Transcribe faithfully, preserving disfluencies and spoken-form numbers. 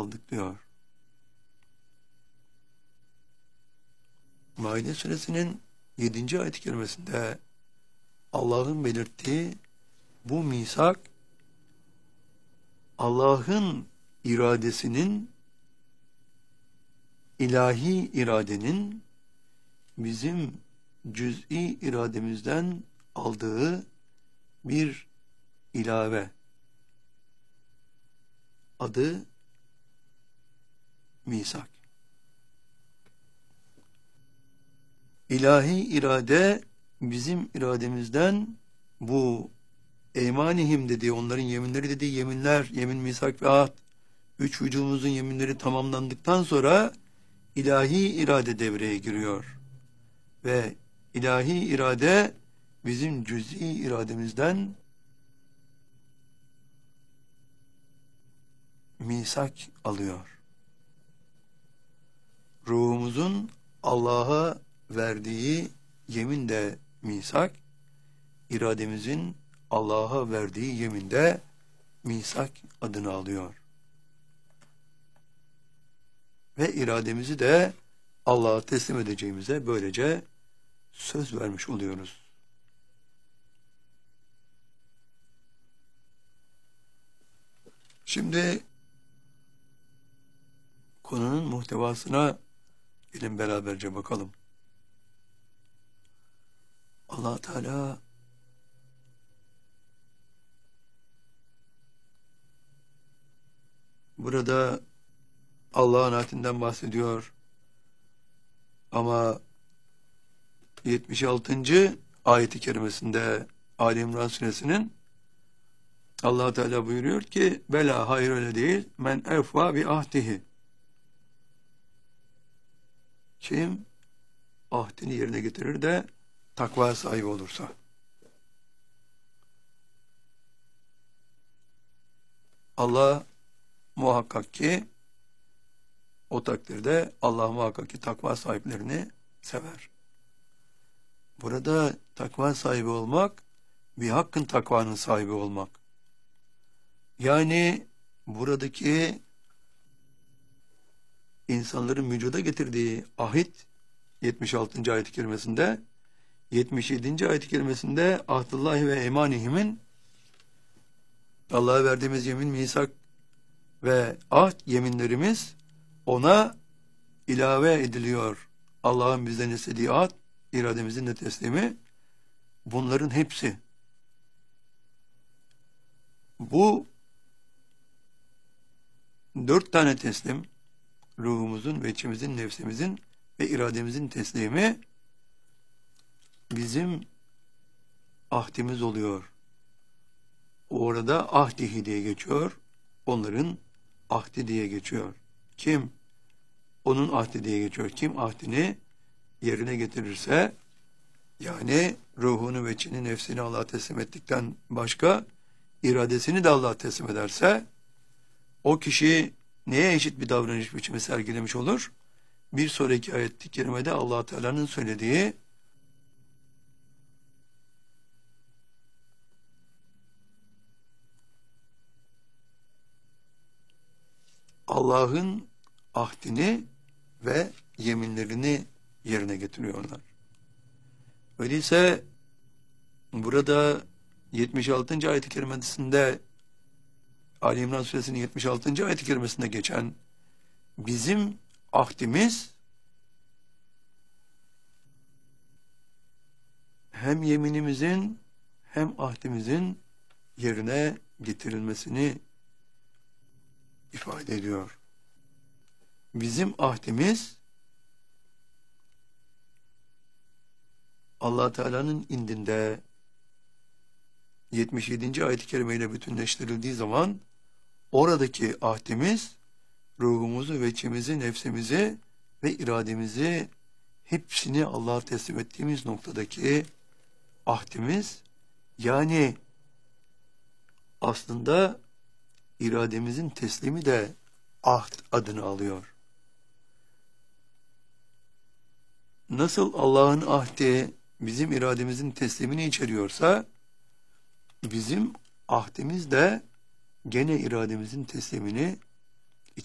aldık diyor. Maide suresinin yedinci ayet-i kerimesinde Allah'ın belirttiği bu misak, Allah'ın iradesinin, ilahi iradenin bizim cüz'i irademizden aldığı bir ilave. Adı misak. İlahi irade bizim irademizden bu eymanihim dediği, onların yeminleri dediği yeminler, yemin, misak ve ahd, üç vücudumuzun yeminleri tamamlandıktan sonra ilahi irade devreye giriyor. Ve ilahi irade bizim cüz'i irademizden misak alıyor. Ruhumuzun Allah'a verdiği yemin de misak, irademizin Allah'a verdiği yemin de misak adını alıyor. Ve irademizi de Allah'a teslim edeceğimize böylece söz vermiş oluyoruz. Şimdi konunun muhtevasına gelin beraberce bakalım. Allah Teala burada Allah'ın ahdinden bahsediyor. Ama yetmiş altıncı ayet-i kerimesinde Ali İmran suresinin Allah Teala buyuruyor ki bela, hayır öyle değil, men efva bi ahdihi, kim ahdini yerine getirir de takva sahibi olursa. Allah muhakkak ki o takdirde Allah muhakkak ki takva sahiplerini sever. Burada takva sahibi olmak, bir hakkın takvanın sahibi olmak. Yani buradaki insanların vücuda getirdiği ahit yetmiş altıncı ayet-i kerimesinde, yetmiş yedinci ayet-i kerimesinde ahdullahi ve emanihim'in Allah'a verdiğimiz yemin, misak ve ahd yeminlerimiz ona ilave ediliyor. Allah'ın bizden istediği ahd, irademizin de teslimi, bunların hepsi. Bu dört tane teslim, ruhumuzun ve içimizin, nefsimizin ve irademizin teslimi bizim ahdimiz oluyor. Orada ahdihi diye geçiyor, onların ahdi diye geçiyor. Kim onun ahdi diye geçiyor? Kim ahdini yerine getirirse, yani ruhunu ve içini, nefsini Allah'a teslim ettikten başka iradesini de Allah'a teslim ederse, o kişi neye eşit bir davranış biçimi sergilemiş olur? Bir sonraki ayet-i kerimede Allah Teala'nın söylediği Allah'ın ahdini ve yeminlerini yerine getiriyorlar. Öyleyse burada yetmiş altıncı ayet-i kerimesinde, Ali İmran suresinin yetmiş altıncı ayet-i kerimesinde geçen bizim ahdimiz hem yeminimizin hem ahdimizin yerine getirilmesini ifade ediyor. Bizim ahdimiz Allah Teala'nın indinde yetmiş yedinci ayet-i kerimeyle bütünleştirildiği zaman oradaki ahdimiz ruhumuzu ve içimizi, nefsimizi ve irademizi hepsini Allah'a teslim ettiğimiz noktadaki ahdimiz, yani aslında irademizin teslimi de ahd adını alıyor. Nasıl Allah'ın ahdi bizim irademizin teslimini içeriyorsa, bizim ahdimiz de gene irademizin teslimini